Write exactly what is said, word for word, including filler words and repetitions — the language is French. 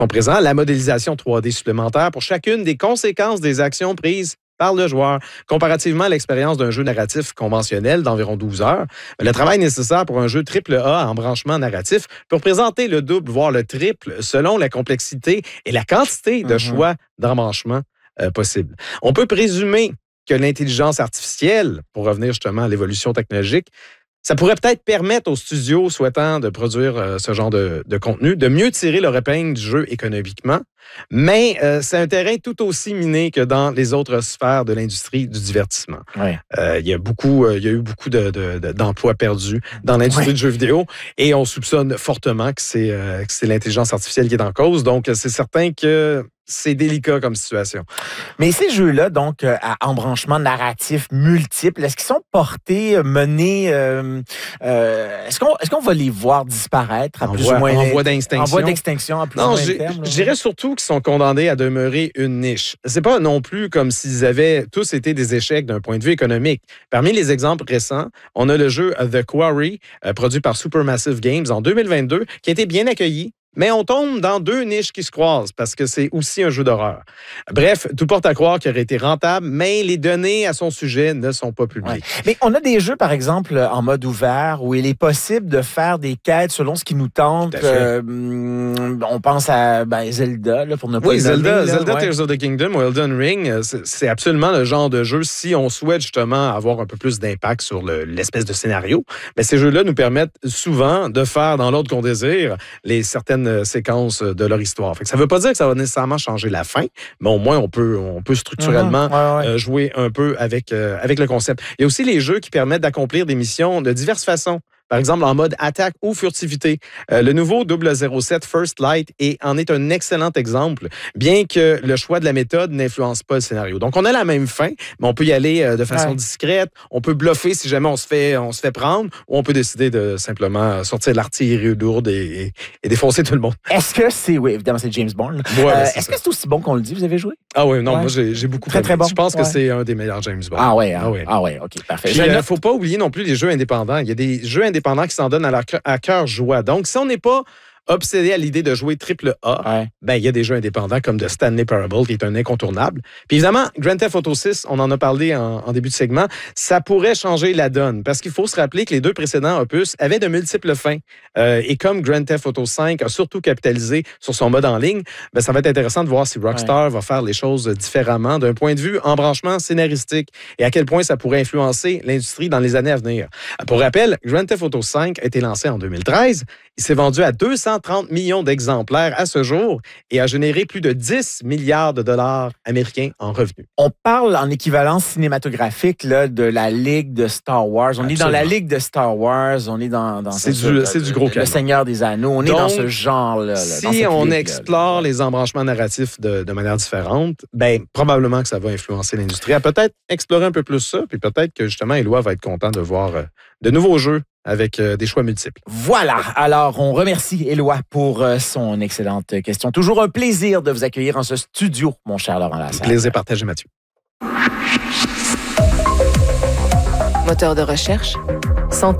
sont présents. La modélisation trois D supplémentaire pour chacune des conséquences des actions prises par le joueur. Comparativement à l'expérience d'un jeu narratif conventionnel d'environ douze heures, le travail nécessaire pour un jeu triple A en branchement narratif peut représenter le double, voire le triple, selon la complexité et la quantité de mm-hmm. choix d'embranchement euh, possibles. On peut présumer que l'intelligence artificielle, pour revenir justement à l'évolution technologique, ça pourrait peut-être permettre aux studios souhaitant de produire euh, ce genre de, de contenu de mieux tirer leur épingle du jeu économiquement, mais euh, c'est un terrain tout aussi miné que dans les autres sphères de l'industrie du divertissement. Ouais. Euh, il y a beaucoup, euh, il y a eu beaucoup de, de, de, d'emplois perdus dans l'industrie ouais. du jeu vidéo et on soupçonne fortement que c'est, euh, que c'est l'intelligence artificielle qui est en cause. Donc, c'est certain que c'est délicat comme situation. Mais ces jeux-là, donc, euh, à embranchement narratif multiple, est-ce qu'ils sont portés, menés... Euh, euh, est-ce qu'on, est-ce qu'on va les voir disparaître à en plus voie, ou moins... En voie d'extinction. En voie d'extinction à plus non, ou moins terme? Je dirais surtout qu'ils sont condamnés à demeurer une niche. C'est pas non plus comme s'ils avaient tous été des échecs d'un point de vue économique. Parmi les exemples récents, on a le jeu The Quarry, euh, produit par Supermassive Games en deux mille vingt-deux, qui a été bien accueilli. Mais on tombe dans deux niches qui se croisent parce que c'est aussi un jeu d'horreur. Bref, tout porte à croire qu'il aurait été rentable, mais les données à son sujet ne sont pas publiques. Ouais. Mais on a des jeux, par exemple, en mode ouvert, où il est possible de faire des quêtes selon ce qui nous tente. Euh, on pense à ben, Zelda, là, pour ne pas oui, le Zelda, nommer, là, Zelda ouais. Tears of the Kingdom ou Elden Ring, c'est, c'est absolument le genre de jeu, si on souhaite justement avoir un peu plus d'impact sur le, l'espèce de scénario, mais ces jeux-là nous permettent souvent de faire, dans l'ordre qu'on désire, les certaines séquences de leur histoire. Fait que ça ne veut pas dire que ça va nécessairement changer la fin, mais au moins on peut, on peut structurellement mmh, ouais, ouais. Euh, jouer un peu avec, euh, avec le concept. Il y a aussi les jeux qui permettent d'accomplir des missions de diverses façons. Par exemple, en mode attaque ou furtivité. Euh, le nouveau double zéro sept First Light est, en est un excellent exemple, bien que le choix de la méthode n'influence pas le scénario. Donc, on a la même fin, mais on peut y aller euh, de façon ouais. discrète. On peut bluffer si jamais on se fait, on se fait prendre, ou on peut décider de simplement sortir de l'artillerie lourde et, et, et défoncer tout le monde. Est-ce que c'est... Oui, évidemment, c'est James Bond. Ouais, euh, est-ce ça. que c'est aussi bon qu'on le dit? Vous avez joué? Ah oui, non, ouais. moi, j'ai, j'ai beaucoup Très, aimé. très bon. Je pense ouais. que c'est un des meilleurs James Bond. Ah oui, hein? ah, oui. ah oui, OK, parfait. Il ne faut pas oublier non plus les jeux indépendants. Il y a des jeux indépendants qui s'en donnent à, leur, à cœur joie. Donc, si on n'est pas obsédé à l'idée de jouer triple A, ouais. ben il y a des jeux indépendants comme The Stanley Parable, qui est un incontournable. Puis évidemment, Grand Theft Auto six, on en a parlé en, en début de segment, ça pourrait changer la donne, parce qu'il faut se rappeler que les deux précédents opus avaient de multiples fins. Euh, et comme Grand Theft Auto cinq a surtout capitalisé sur son mode en ligne, ben ça va être intéressant de voir si Rockstar ouais. va faire les choses différemment d'un point de vue embranchement scénaristique et à quel point ça pourrait influencer l'industrie dans les années à venir. Pour rappel, Grand Theft Auto cinq a été lancé en deux mille treize. Il s'est vendu à deux cent trente millions d'exemplaires à ce jour et a généré plus de dix milliards de dollars américains en revenus. On parle en équivalence cinématographique là, de la Ligue de Star Wars. On Absolument. est dans la Ligue de Star Wars, on est dans, dans c'est, ce, du, le, c'est du gros le, le Seigneur des Anneaux. On Donc, est dans ce genre-là. Là, si on ligue, explore là, les embranchements narratifs de, de manière différente, ben probablement que ça va influencer l'industrie. À peut-être explorer un peu plus ça, puis peut-être que justement, Éloi va être content de voir euh, de nouveaux jeux avec euh, des choix multiples. Voilà. Alors, on remercie Éloi pour euh, son excellente question. Toujours un plaisir de vous accueillir en ce studio, mon cher Laurent Lassalle. Plaisir partagé, Mathieu. Moteur de recherche,